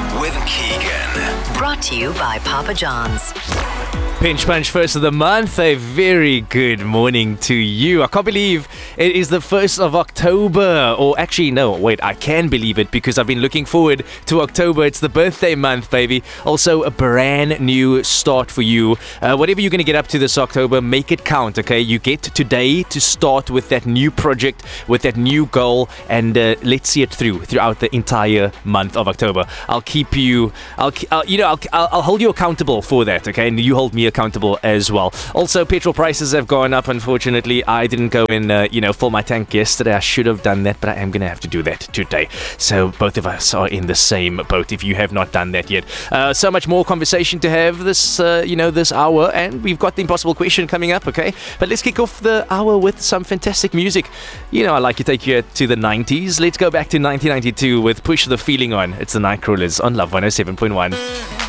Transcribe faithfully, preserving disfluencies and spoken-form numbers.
with Keegan. Brought to you by Papa John's. Pinch Punch first of the month. A very good morning to you. I can't believe it is the first of October. Or actually, no, wait, I can believe it because I've been looking forward to October. It's the birthday month, baby. Also, a brand new start for you. Uh, whatever you're going to get up to this October, make it count, okay? You get today to start with that new project, with that new goal, and uh, let's see it through throughout the entire month of October. I'll keep you, I'll, I'll you know, I'll, I'll, I'll hold you accountable for that, okay? And you hold me accountable as well. Also, petrol prices have gone up. Unfortunately, I didn't go and uh, you know fill my tank yesterday. I should have done that, but I am gonna have to do that today. So both of us are in the same boat. If you have not done that yet, uh, so much more conversation to have this uh, you know this hour, and we've got the impossible question coming up. Okay, but let's kick off the hour with some fantastic music. You know, I like to take you to the nineties. Let's go back to nineteen ninety-two with "Push the Feeling On." It's the Nightcrawlers on Love one oh seven point one.